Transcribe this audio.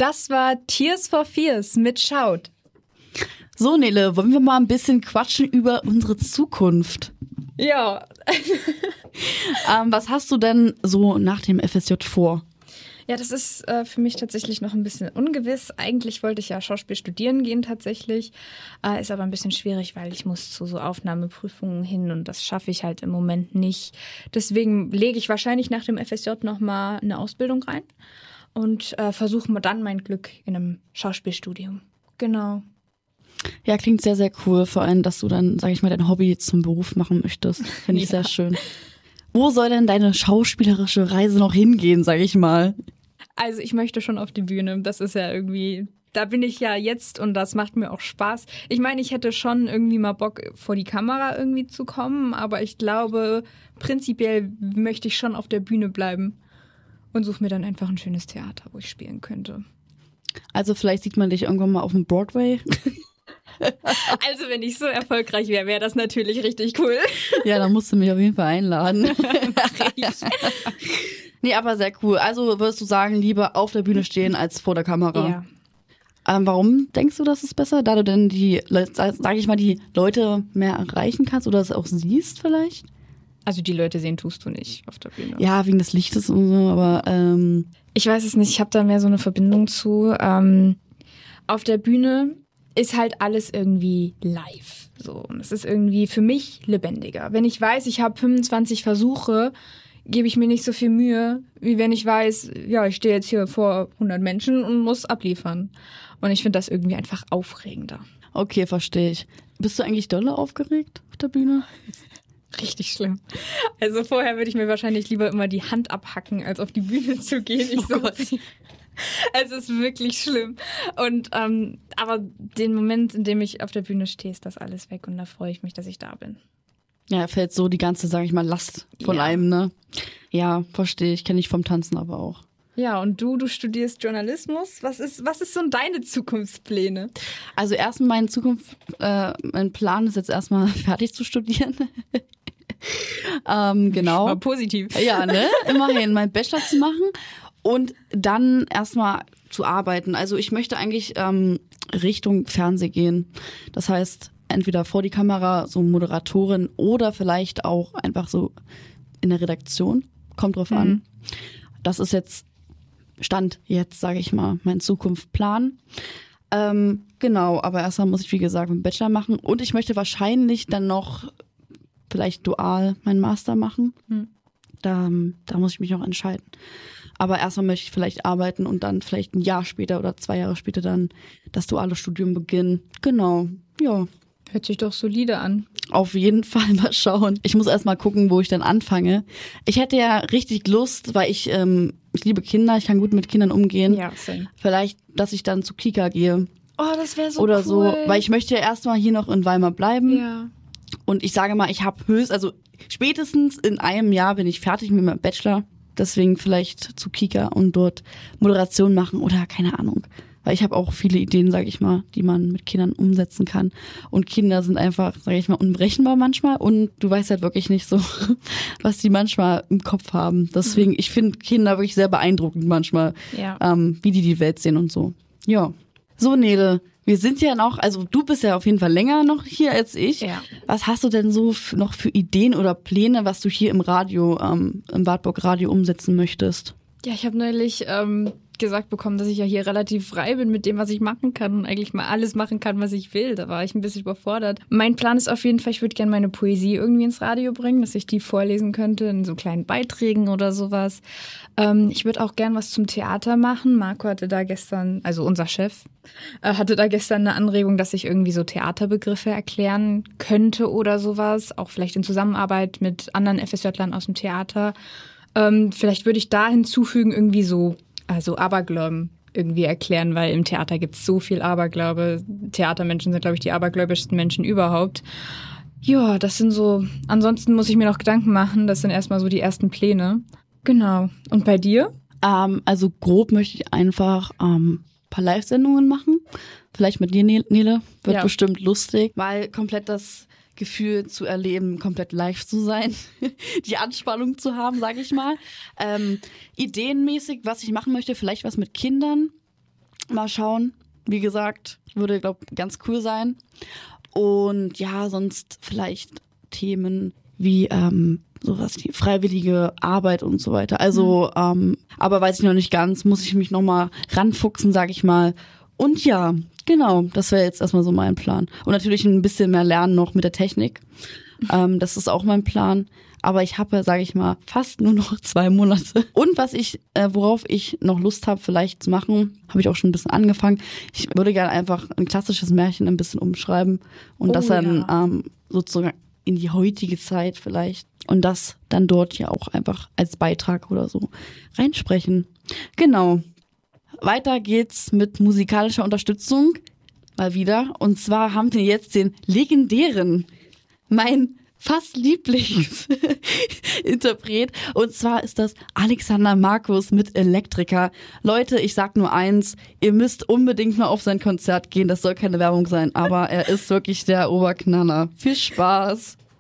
Das war Tears for Fears mit Shout. So, Nele, wollen wir mal ein bisschen quatschen über unsere Zukunft? Ja. Was hast du denn so nach dem FSJ vor? Ja, das ist für mich tatsächlich noch ein bisschen ungewiss. Eigentlich wollte ich ja Schauspiel studieren gehen tatsächlich. Ist aber ein bisschen schwierig, weil ich muss zu so Aufnahmeprüfungen hin und das schaffe ich halt im Moment nicht. Deswegen lege ich wahrscheinlich nach dem FSJ nochmal eine Ausbildung rein und versuche dann mein Glück in einem Schauspielstudium. Genau. Ja, klingt sehr, sehr cool. Vor allem, dass du dann, sag ich mal, dein Hobby zum Beruf machen möchtest. Finde ich sehr schön. Wo soll denn deine schauspielerische Reise noch hingehen, sag ich mal? Also ich möchte schon auf die Bühne. Das ist ja irgendwie, da bin ich ja jetzt und das macht mir auch Spaß. Ich meine, ich hätte schon irgendwie mal Bock, vor die Kamera irgendwie zu kommen, aber ich glaube, prinzipiell möchte ich schon auf der Bühne bleiben und suche mir dann einfach ein schönes Theater, wo ich spielen könnte. Also vielleicht sieht man dich irgendwann mal auf dem Broadway. Also wenn ich so erfolgreich wäre, wäre das natürlich richtig cool. Ja, dann musst du mich auf jeden Fall einladen. Mach ich. Nee, aber sehr cool. Also würdest du sagen, lieber auf der Bühne stehen als vor der Kamera? Ja. Warum denkst du, das ist besser? Da du denn die Leute mehr erreichen kannst oder es auch siehst vielleicht? Also die Leute sehen tust du nicht auf der Bühne. Ja, wegen des Lichtes und so, aber ich weiß es nicht, ich habe da mehr so eine Verbindung zu. Auf der Bühne ist halt alles irgendwie live. So. Und es ist irgendwie für mich lebendiger. Wenn ich weiß, ich habe 25 Versuche, gebe ich mir nicht so viel Mühe, wie wenn ich weiß, ja, ich stehe jetzt hier vor 100 Menschen und muss abliefern. Und ich finde das irgendwie einfach aufregender. Okay, verstehe ich. Bist du eigentlich dolle aufgeregt auf der Bühne? Richtig schlimm. Also vorher würde ich mir wahrscheinlich lieber immer die Hand abhacken, als auf die Bühne zu gehen. Es ist wirklich schlimm. Und aber den Moment, in dem ich auf der Bühne stehe, ist das alles weg und da freue ich mich, dass ich da bin. Ja, fällt so die ganze, sag ich mal, Last von einem, ne? Ja, verstehe ich. Kenne ich vom Tanzen aber auch. Ja, und du studierst Journalismus. Was ist so deine Zukunftspläne? Also erstmal mein Plan ist jetzt erstmal fertig zu studieren. Genau. War positiv. Ja, ne? Immerhin meinen Bachelor zu machen und dann erstmal zu arbeiten. Also ich möchte eigentlich Richtung Fernsehen gehen. Das heißt, entweder vor die Kamera, so Moderatorin oder vielleicht auch einfach so in der Redaktion. Kommt drauf an. Das ist jetzt Stand jetzt, sage ich mal, mein Zukunftsplan. Genau, aber erstmal muss ich, wie gesagt, einen Bachelor machen und ich möchte wahrscheinlich dann noch vielleicht dual meinen Master machen. Da muss ich mich noch entscheiden. Aber erstmal möchte ich vielleicht arbeiten und dann vielleicht ein Jahr später oder 2 Jahre später dann das duale Studium beginnen. Genau, ja. Hört sich doch solide an. Auf jeden Fall mal schauen. Ich muss erst mal gucken, wo ich dann anfange. Ich hätte ja richtig Lust, weil ich liebe Kinder, ich kann gut mit Kindern umgehen. Ja, same. Vielleicht, dass ich dann zu Kika gehe. Oh, das wäre so oder cool. so, weil ich möchte ja erstmal hier noch in Weimar bleiben. Ja. Und ich sage mal, ich habe spätestens in einem Jahr bin ich fertig mit meinem Bachelor. Deswegen vielleicht zu Kika und dort Moderation machen oder keine Ahnung. Weil ich habe auch viele Ideen, sage ich mal, die man mit Kindern umsetzen kann. Und Kinder sind einfach, sage ich mal, unberechenbar manchmal. Und du weißt halt wirklich nicht so, was die manchmal im Kopf haben. Deswegen, ich finde Kinder wirklich sehr beeindruckend manchmal, wie die Welt sehen und so. Ja. So, Nele, wir sind ja noch, also du bist ja auf jeden Fall länger noch hier als ich. Ja. Was hast du denn so noch für Ideen oder Pläne, was du hier im Radio, im Wartburg Radio umsetzen möchtest? Ja, ich habe neulich gesagt bekommen, dass ich ja hier relativ frei bin mit dem, was ich machen kann und eigentlich mal alles machen kann, was ich will. Da war ich ein bisschen überfordert. Mein Plan ist auf jeden Fall, ich würde gerne meine Poesie irgendwie ins Radio bringen, dass ich die vorlesen könnte in so kleinen Beiträgen oder sowas. Ich würde auch gern was zum Theater machen. Marco hatte da gestern, also unser Chef, hatte da gestern eine Anregung, dass ich irgendwie so Theaterbegriffe erklären könnte oder sowas. Auch vielleicht in Zusammenarbeit mit anderen FSJlern aus dem Theater. Vielleicht würde ich da hinzufügen, irgendwie so, also Aberglauben irgendwie erklären, weil im Theater gibt es so viel Aberglaube. Theatermenschen sind, glaube ich, die abergläubischsten Menschen überhaupt. Ja, das sind so, ansonsten muss ich mir noch Gedanken machen. Das sind erstmal so die ersten Pläne. Genau. Und bei dir? Also grob möchte ich einfach ein paar Live-Sendungen machen. Vielleicht mit dir, Nele. Wird bestimmt lustig, weil komplett das Gefühl zu erleben, komplett live zu sein, die Anspannung zu haben, sage ich mal. Ideenmäßig, was ich machen möchte, vielleicht was mit Kindern. Mal schauen. Wie gesagt, würde, glaube ich, ganz cool sein. Und ja, sonst vielleicht Themen wie sowas wie freiwillige Arbeit und so weiter. Also, aber weiß ich noch nicht ganz, muss ich mich nochmal ranfuchsen, sag ich mal. Und ja, genau, das wäre jetzt erstmal so mein Plan. Und natürlich ein bisschen mehr lernen noch mit der Technik. Das ist auch mein Plan. Aber ich habe, sage ich mal, fast nur noch 2 Monate. Und worauf ich noch Lust habe, vielleicht zu machen, habe ich auch schon ein bisschen angefangen. Ich würde gerne einfach ein klassisches Märchen ein bisschen umschreiben und das dann sozusagen in die heutige Zeit vielleicht und das dann dort ja auch einfach als Beitrag oder so reinsprechen. Genau. Weiter geht's mit musikalischer Unterstützung. Mal wieder. Und zwar haben wir jetzt den legendären, mein fast Lieblingsinterpret. Und zwar ist das Alexander Markus mit Elektrika. Leute, ich sag nur eins, ihr müsst unbedingt mal auf sein Konzert gehen. Das soll keine Werbung sein, aber er ist wirklich der Oberknaller. Viel Spaß.